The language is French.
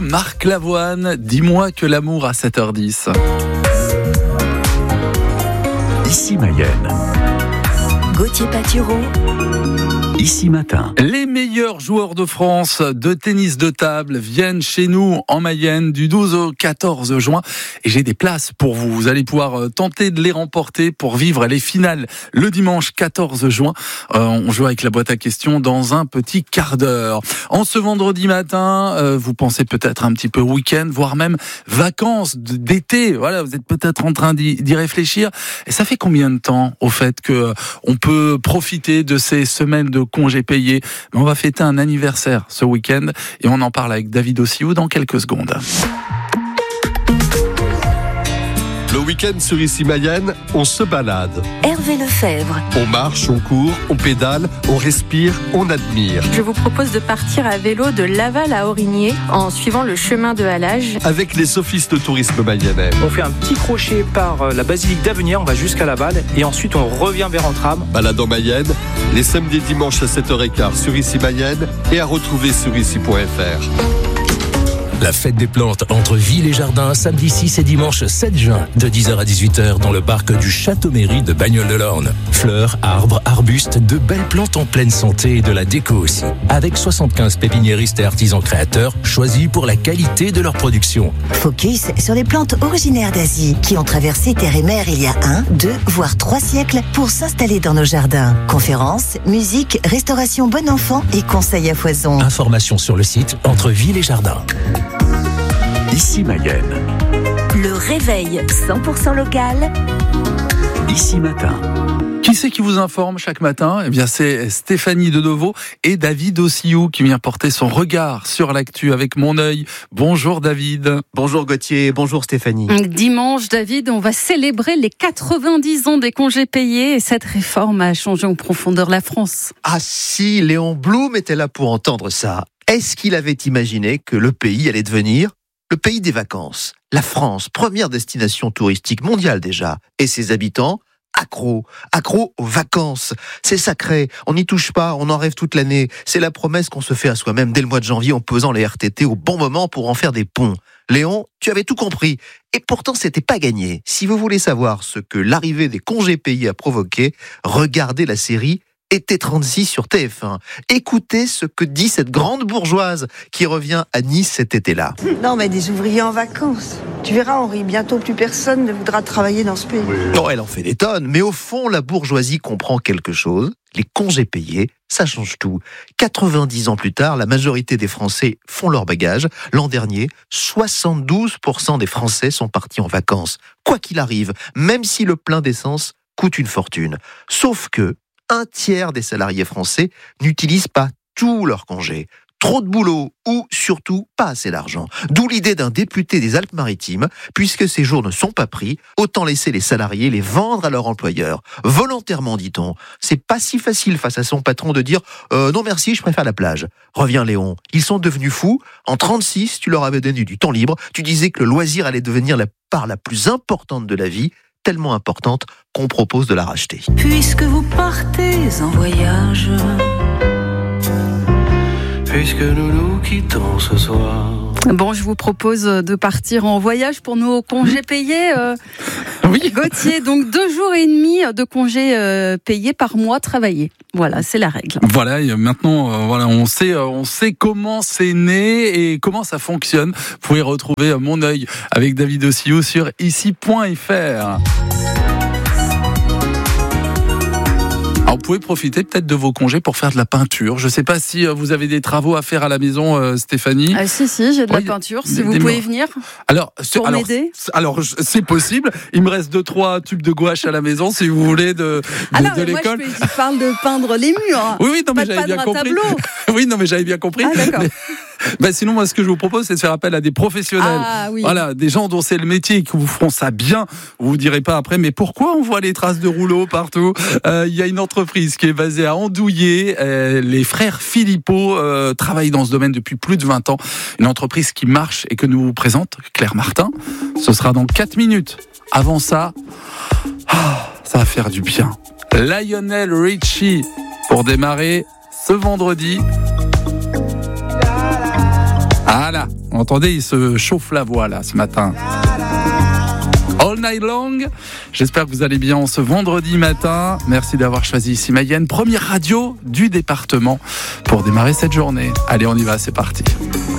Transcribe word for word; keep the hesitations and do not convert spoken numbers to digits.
Marc Lavoine. Dis-moi que l'amour à sept heures dix. Ici Mayenne. Gauthier Patureau. Ici Matin. Les meilleurs joueurs de France de tennis de table viennent chez nous en Mayenne du douze au quatorze juin et j'ai des places pour vous. Vous allez pouvoir tenter de les remporter pour vivre les finales le dimanche quatorze juin. Euh, on joue avec la boîte à questions dans un petit quart d'heure. En ce vendredi matin, euh, vous pensez peut-être un petit peu week-end, voire même vacances d'été. Voilà, vous êtes peut-être en train d'y, d'y réfléchir. Et ça fait combien de temps au fait que on peut profiter de ces semaines de congés payés? Mais on va fêter un anniversaire ce week-end et on en parle avec David Ossiou dans quelques secondes. Le week-end sur Ici Mayenne, on se balade. Hervé Lefebvre. On marche, on court, on pédale, on respire, on admire. Je vous propose de partir à vélo de Laval à Aurigné en suivant le chemin de halage. Avec les sophistes de tourisme mayennais. On fait un petit crochet par la basilique d'Avenières, on va jusqu'à Laval et ensuite on revient vers Entrammes. Balade en Mayenne, les samedis et dimanches à sept heures quinze sur Ici Mayenne et à retrouver sur ici point f r. La fête des plantes entre ville et jardin, samedi six et dimanche sept juin, de dix heures à dix-huit heures dans le parc du Château-Mairie de Bagnoles-de-l'Orne. Fleurs, arbres, arbustes, de belles plantes en pleine santé et de la déco aussi. Avec soixante-quinze pépiniéristes et artisans créateurs choisis pour la qualité de leur production. Focus sur les plantes originaires d'Asie qui ont traversé terre et mer il y a un, deux, voire trois siècles pour s'installer dans nos jardins. Conférences, musique, restauration bon enfant et conseils à foison. Informations sur le site Entre Ville et Jardin. Ici Mayenne. Le réveil cent pour cent local. Ici Matin. Qui c'est qui vous informe chaque matin? Eh bien, c'est Stéphanie Dedeveau et David Ossiou qui vient porter son regard sur l'actu avec Mon Œil. Bonjour David. Bonjour Gauthier, bonjour Stéphanie. Dimanche, David, on va célébrer les quatre-vingt-dix ans des congés payés et cette réforme a changé en profondeur la France. Ah si, Léon Blum était là pour entendre ça. Est-ce qu'il avait imaginé que le pays allait devenir le pays des vacances? La France, première destination touristique mondiale déjà, et ses habitants accros, accros aux vacances. C'est sacré, on n'y touche pas, on en rêve toute l'année. C'est la promesse qu'on se fait à soi-même dès le mois de janvier en posant les R T T au bon moment pour en faire des ponts. Léon, tu avais tout compris. Et pourtant, c'était pas gagné. Si vous voulez savoir ce que l'arrivée des congés payés a provoqué, regardez la série Été trente-six sur T F un. Écoutez ce que dit cette grande bourgeoise qui revient à Nice cet été-là. Non, mais des ouvriers en vacances. Tu verras, Henri, bientôt plus personne ne voudra travailler dans ce pays. Non, elle en fait des tonnes, mais au fond, la bourgeoisie comprend quelque chose. Les congés payés, ça change tout. quatre-vingt-dix ans plus tard, la majorité des Français font leur bagage. L'an dernier, soixante-douze pour cent des Français sont partis en vacances. Quoi qu'il arrive, même si le plein d'essence coûte une fortune. Sauf que un tiers des salariés français n'utilisent pas tous leurs congés. Trop de boulot ou surtout pas assez d'argent. D'où l'idée d'un député des Alpes-Maritimes, puisque ces jours ne sont pas pris, autant laisser les salariés les vendre à leur employeur. Volontairement, dit-on. C'est pas si facile face à son patron de dire euh, « Non merci, je préfère la plage ». Reviens Léon, ils sont devenus fous. En trente-six, tu leur avais donné du temps libre. Tu disais que le loisir allait devenir la part la plus importante de la vie, tellement importante qu'on propose de la racheter. Puisque vous partez en voyage, puisque nous nous quittons ce soir. Bon, je vous propose de partir en voyage pour nos congés payés. Euh, oui. Gauthier, donc deux jours et demi de congés euh, payés par mois travaillés. Voilà, c'est la règle. Voilà, et maintenant, euh, voilà, on sait, euh, on sait comment c'est né et comment ça fonctionne. Vous pouvez retrouver Mon Œil avec David Ossiou sur ici point f r. Alors, vous pouvez profiter peut-être de vos congés pour faire de la peinture. Je ne sais pas si vous avez des travaux à faire à la maison, euh, Stéphanie. Ah si, si, j'ai de oui, la peinture. Si des, vous des pouvez morts. venir alors, pour alors, m'aider. Alors, c'est possible. Il me reste deux, trois tubes de gouache à la maison, si vous voulez, de, de, ah non, de mais l'école. Moi, je, je parle de peindre les murs. Oui, oui, non, mais pas j'avais de bien compris. Tableau. Oui, non, mais j'avais bien compris. Ah, d'accord. Mais... Ben sinon, moi, ce que je vous propose, c'est de faire appel à des professionnels. Ah, oui. Voilà, des gens dont c'est le métier et qui vous feront ça bien. Vous vous direz pas après, mais pourquoi on voit les traces de rouleaux partout? Euh, il y a une entreprise qui est basée à Andouillé. Euh, les frères Philippot euh, travaillent dans ce domaine depuis plus de vingt ans. Une entreprise qui marche et que nous vous présente Claire Martin. Ce sera dans quatre minutes. Avant ça, ah, ça va faire du bien. Lionel Richie pour démarrer ce vendredi. Ah là, entendez, il se chauffe la voix là ce matin. All Night Long. J'espère que vous allez bien ce vendredi matin. Merci d'avoir choisi Ici Mayenne, première radio du département pour démarrer cette journée. Allez, on y va, c'est parti.